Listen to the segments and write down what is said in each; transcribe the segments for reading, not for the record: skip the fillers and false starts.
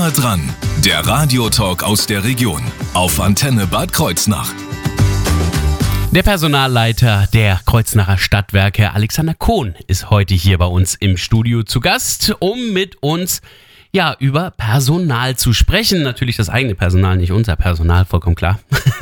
Nahe dran, der Radiotalk aus der Region auf Antenne Bad Kreuznach. Der Personalleiter der Kreuznacher Stadtwerke, Alexander Kohn, ist heute hier bei uns im Studio zu Gast, um mit uns über Personal zu sprechen. Natürlich das eigene Personal, nicht unser Personal, vollkommen klar.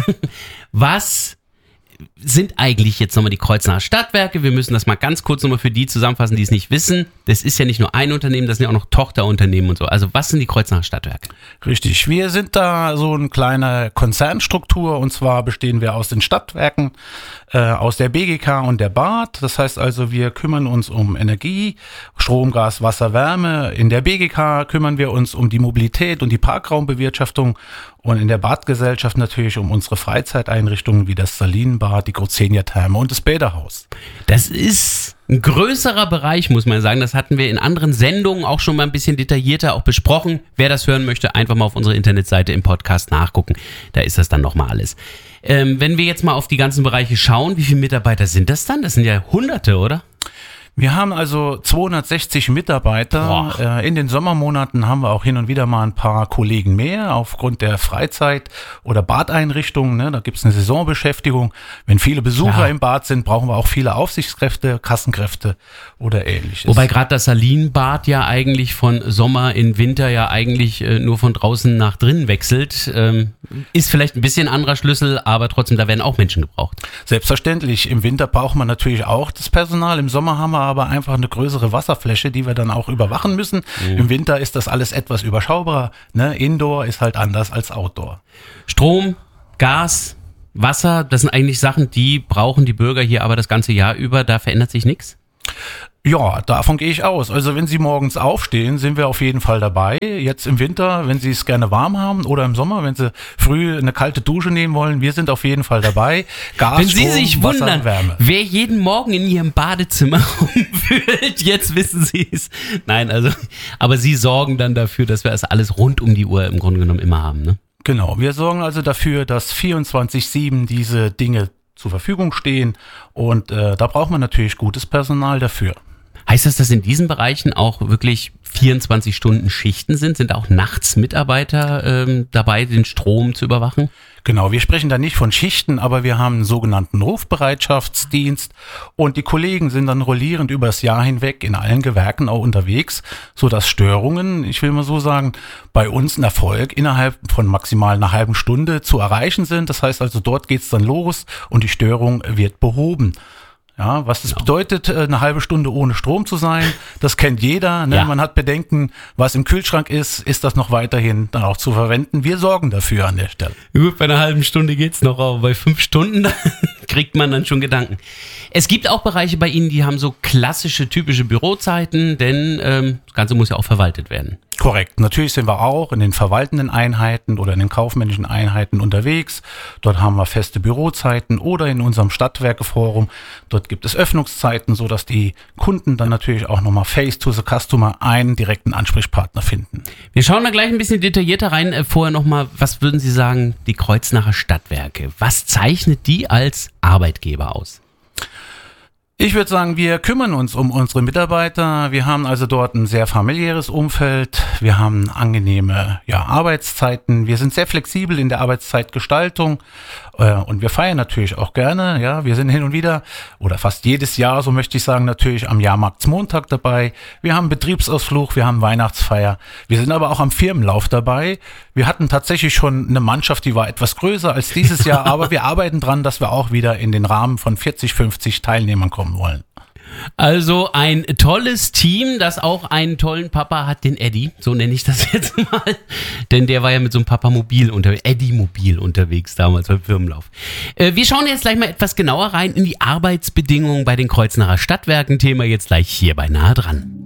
Was sind eigentlich jetzt nochmal die Kreuznacher Stadtwerke? Wir müssen das mal ganz kurz nochmal für die zusammenfassen, die es nicht wissen. Das ist ja nicht nur ein Unternehmen, das sind ja auch noch Tochterunternehmen und so. Also was sind die Kreuznacher Stadtwerke? Richtig, wir sind da so eine kleine Konzernstruktur, und zwar bestehen wir aus den Stadtwerken, aus der BGK und der BAD. Das heißt also, wir kümmern uns um Energie, Strom, Gas, Wasser, Wärme. In der BGK kümmern wir uns um die Mobilität und die Parkraumbewirtschaftung und in der Badgesellschaft natürlich um unsere Freizeiteinrichtungen wie das Salinenbad, die Grozenia-Therme und das Bäderhaus. Das ist ein größerer Bereich, muss man sagen. Das hatten wir in anderen Sendungen auch schon mal ein bisschen detaillierter auch besprochen. Wer das hören möchte, einfach mal auf unserer Internetseite im Podcast nachgucken. Da ist das dann nochmal alles. Wenn wir jetzt mal auf die ganzen Bereiche schauen, wie viele Mitarbeiter sind das dann? Das sind ja Hunderte, oder? Wir haben also 260 Mitarbeiter. In den Sommermonaten haben wir auch hin und wieder mal ein paar Kollegen mehr aufgrund der Freizeit- oder Badeinrichtungen. Ne? Da gibt es eine Saisonbeschäftigung. Wenn viele Besucher im Bad sind, brauchen wir auch viele Aufsichtskräfte, Kassenkräfte oder ähnliches. Wobei gerade das Salinenbad ja eigentlich von Sommer in Winter ja eigentlich nur von draußen nach drinnen wechselt. Ist vielleicht ein bisschen anderer Schlüssel, aber trotzdem, da werden auch Menschen gebraucht. Selbstverständlich. Im Winter braucht man natürlich auch das Personal. Im Sommer haben wir aber einfach eine größere Wasserfläche, die wir dann auch überwachen müssen. Im Winter ist das alles etwas überschaubarer. Ne? Indoor ist halt anders als Outdoor. Strom, Gas, Wasser, das sind eigentlich Sachen, die brauchen die Bürger hier aber das ganze Jahr über. Da verändert sich nichts? Ja, davon gehe ich aus. Also wenn Sie morgens aufstehen, sind wir auf jeden Fall dabei. Jetzt im Winter, wenn Sie es gerne warm haben, oder im Sommer, wenn Sie früh eine kalte Dusche nehmen wollen, wir sind auf jeden Fall dabei. Gas, wenn Sie Strom, sich Wasser, wundern, Wärme. Wer jeden Morgen in Ihrem Badezimmer rumwühlt, jetzt wissen Sie es. Nein, also, aber Sie sorgen dann dafür, dass wir das alles rund um die Uhr im Grunde genommen immer haben, ne? Genau, wir sorgen also dafür, dass 24/7 diese Dinge zur Verfügung stehen, und da braucht man natürlich gutes Personal dafür. Heißt das, dass in diesen Bereichen auch wirklich 24 Stunden Schichten sind? Sind auch nachts Mitarbeiter dabei, den Strom zu überwachen? Genau, wir sprechen da nicht von Schichten, aber wir haben einen sogenannten Rufbereitschaftsdienst, und die Kollegen sind dann rollierend über das Jahr hinweg in allen Gewerken auch unterwegs, sodass Störungen, ich will mal so sagen, bei uns ein Erfolg innerhalb von maximal einer halben Stunde zu erreichen sind. Das heißt also, dort geht's dann los und die Störung wird behoben. Ja, was das bedeutet, eine halbe Stunde ohne Strom zu sein, das kennt jeder. Ne? Ja. Man hat Bedenken, was im Kühlschrank ist das noch weiterhin dann auch zu verwenden. Wir sorgen dafür an der Stelle. Gut, bei einer halben Stunde geht's noch, aber bei 5 Stunden kriegt man dann schon Gedanken. Es gibt auch Bereiche bei Ihnen, die haben so klassische, typische Bürozeiten, denn das Ganze muss ja auch verwaltet werden. Korrekt. Natürlich sind wir auch in den verwaltenden Einheiten oder in den kaufmännischen Einheiten unterwegs. Dort haben wir feste Bürozeiten, oder in unserem Stadtwerkeforum. Dort gibt es Öffnungszeiten, sodass die Kunden dann natürlich auch nochmal face to the customer einen direkten Ansprechpartner finden. Wir schauen da gleich ein bisschen detaillierter rein. Vorher nochmal, was würden Sie sagen, die Kreuznacher Stadtwerke? Was zeichnet die als Arbeitgeber aus? Ich würde sagen, wir kümmern uns um unsere Mitarbeiter. Wir haben also dort ein sehr familiäres Umfeld. Wir haben angenehme Arbeitszeiten. Wir sind sehr flexibel in der Arbeitszeitgestaltung, und wir feiern natürlich auch gerne. Ja, wir sind hin und wieder oder fast jedes Jahr, so möchte ich sagen, natürlich am Jahrmarktsmontag dabei. Wir haben Betriebsausflug, wir haben Weihnachtsfeier. Wir sind aber auch am Firmenlauf dabei. Wir hatten tatsächlich schon eine Mannschaft, die war etwas größer als dieses Jahr, aber wir arbeiten dran, dass wir auch wieder in den Rahmen von 40, 50 Teilnehmern kommen wollen. Also ein tolles Team, das auch einen tollen Papa hat, den Eddie, so nenne ich das jetzt mal, denn der war ja mit so einem Eddie-Mobil unterwegs damals beim Firmenlauf. Wir schauen jetzt gleich mal etwas genauer rein in die Arbeitsbedingungen bei den Kreuznacher Stadtwerken, Thema jetzt gleich hier bei Nahe dran.